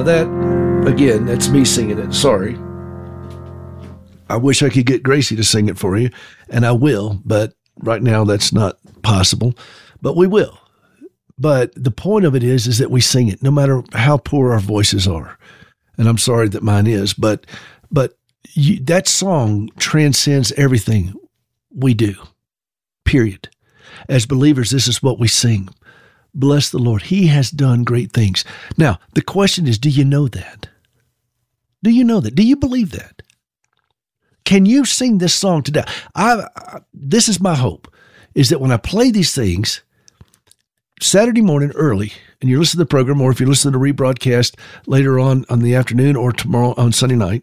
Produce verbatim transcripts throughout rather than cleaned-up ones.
that, again, that's me singing it. Sorry. I wish I could get Gracie to sing it for you, and I will, but right now that's not possible. But we will. But the point of it is, is that we sing it, no matter how poor our voices are. And I'm sorry that mine is, but but you, that song transcends everything we do, period. As believers, this is what we sing. Bless the Lord. He has done great things. Now, the question is, do you know that? Do you know that? Do you believe that? Can you sing this song today? I, I, this is my hope, is that when I play these things Saturday morning early, and you listen to the program, or if you listen to the rebroadcast later on on the afternoon or tomorrow on Sunday night,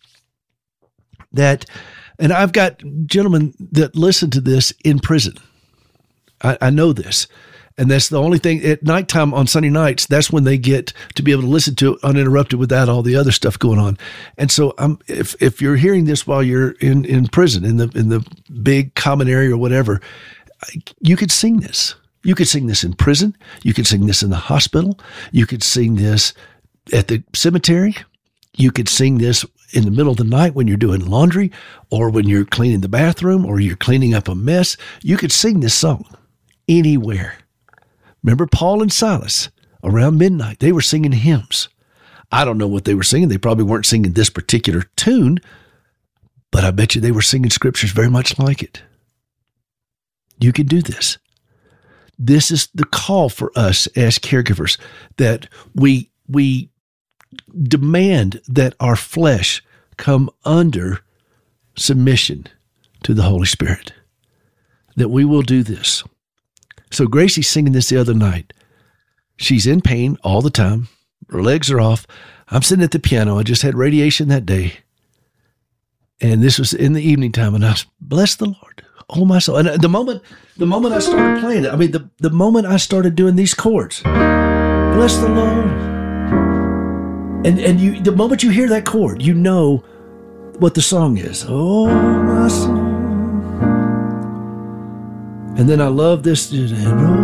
that, and I've got gentlemen that listen to this in prison. I, I know this. And that's the only thing at nighttime on Sunday nights, that's when they get to be able to listen to it uninterrupted without all the other stuff going on. And so um, if if you're hearing this while you're in, in prison, in the in the big common area or whatever, you could sing this. You could sing this in prison. You could sing this in the hospital. You could sing this at the cemetery. You could sing this in the middle of the night when you're doing laundry, or when you're cleaning the bathroom, or you're cleaning up a mess. You could sing this song anywhere. Remember Paul and Silas, around midnight, they were singing hymns. I don't know what they were singing. They probably weren't singing this particular tune, but I bet you they were singing scriptures very much like it. You can do this. This is the call for us as caregivers, that we, we demand that our flesh come under submission to the Holy Spirit, that we will do this. So Gracie's singing this the other night. She's in pain all the time. Her legs are off. I'm sitting at the piano. I just had radiation that day. And this was in the evening time. And I was, bless the Lord. Oh, my soul. And the moment, the moment I started playing it, I mean, the, the moment I started doing these chords, bless the Lord. And, and you, the moment you hear that chord, you know what the song is. Oh, my soul. And then I love this.